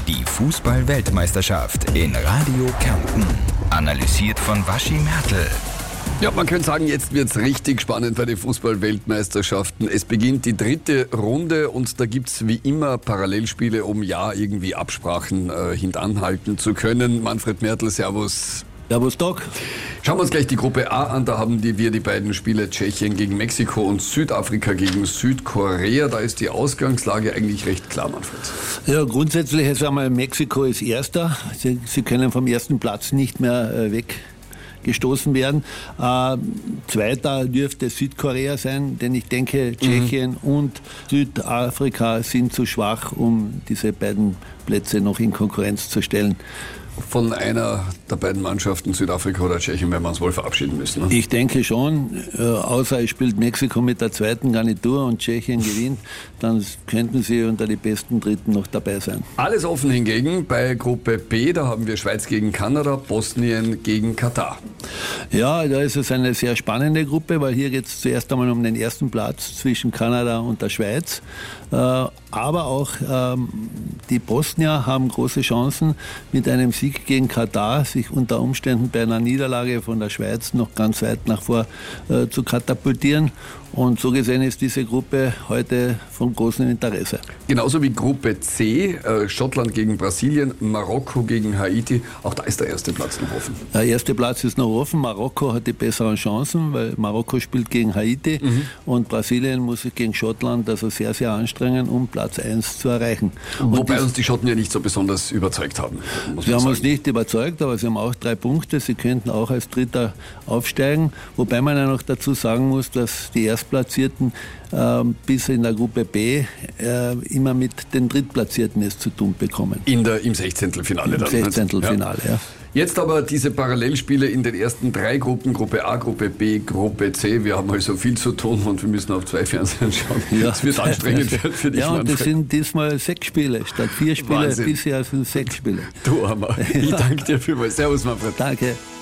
Die Fußball-Weltmeisterschaft in Radio Kärnten. Analysiert von Waschi Mertl. Ja, man könnte sagen, jetzt wird's richtig spannend bei den Fußball-Weltmeisterschaften. Es beginnt die dritte Runde und da gibt's wie immer Parallelspiele, um ja irgendwie Absprachen hintanhalten zu können. Manfred Mertl, servus. Servus, Doc. Schauen wir uns gleich die Gruppe A an. Da haben wir die beiden Spiele Tschechien gegen Mexiko und Südafrika gegen Südkorea. Da ist die Ausgangslage eigentlich recht klar, Manfred. Ja, grundsätzlich ist einmal Mexiko ist Erster. Sie können vom ersten Platz nicht mehr weggestoßen werden. Zweiter dürfte Südkorea sein, denn ich denke, Tschechien und Südafrika sind zu schwach, um diese beiden Plätze noch in Konkurrenz zu stellen. Von einer der beiden Mannschaften, Südafrika oder Tschechien, werden wir uns wohl verabschieden müssen. Ne? Ich denke schon, außer es spielt Mexiko mit der zweiten Garnitur und Tschechien gewinnt, dann könnten sie unter die besten Dritten noch dabei sein. Alles offen hingegen bei Gruppe B, da haben wir Schweiz gegen Kanada, Bosnien gegen Katar. Ja, da ist es eine sehr spannende Gruppe, weil hier geht es zuerst einmal um den ersten Platz zwischen Kanada und der Schweiz. Aber auch die Bosnier haben große Chancen, mit einem Sieg gegen Katar sich unter Umständen bei einer Niederlage von der Schweiz noch ganz weit nach vor zu katapultieren. Und so gesehen ist diese Gruppe heute von großem Interesse. Genauso wie Gruppe C, Schottland gegen Brasilien, Marokko gegen Haiti. Auch da ist der erste Platz noch offen. Der erste Platz ist noch offen. Marokko hat die besseren Chancen, weil Marokko spielt gegen Haiti und Brasilien muss sich gegen Schottland also sehr, sehr anstrengen, um Platz 1 zu erreichen. Wobei uns die Schotten ja nicht so besonders überzeugt haben. Sie haben uns nicht überzeugt, aber sie haben auch 3 Punkte. Sie könnten auch als Dritter aufsteigen. Wobei man ja noch dazu sagen muss, dass die Erstplatzierten bis in der Gruppe B immer mit den Drittplatzierten es zu tun bekommen. Im 16. Im 16. Finale, ja. Jetzt aber diese Parallelspiele in den ersten 3 Gruppen, Gruppe A, Gruppe B, Gruppe C. Wir haben also viel zu tun und wir müssen auf 2 Fernsehen schauen. Ja, das wird anstrengend für dich, ja, und Manfred. das sind diesmal 6 Spiele statt 4 Spiele. Wahnsinn. Bisher sind 6 Spiele. Du Hammer. Ich danke dir vielmals. Servus, Manfred. Danke.